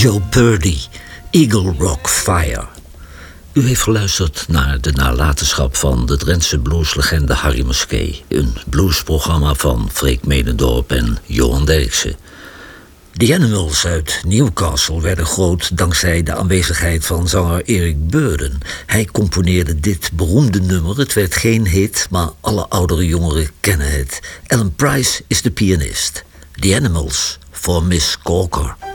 Joe Purdy, Eagle Rock Fire. U heeft geluisterd naar de nalatenschap van de Drentse blueslegende Harry Muskee. Een bluesprogramma van Freek Medendorp en Johan Derksen. The Animals uit Newcastle werden groot dankzij de aanwezigheid van zanger Eric Burdon. Hij componeerde dit beroemde nummer. Het werd geen hit, maar alle oudere jongeren kennen het. Alan Price is de pianist. The Animals voor Miss Corker.